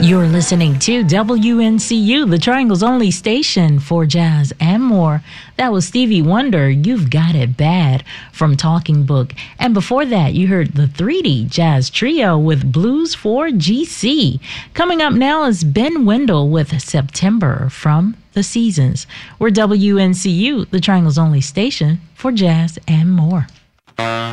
You're listening to WNCU, the Triangle's only station for jazz and more. That was Stevie Wonder, You've Got It Bad, from Talking Book. And before that, you heard the 3D Jazz Trio with Blues for GC. Coming up now is Ben Wendell with September from The Seasons. We're WNCU, the Triangle's only station for jazz and more.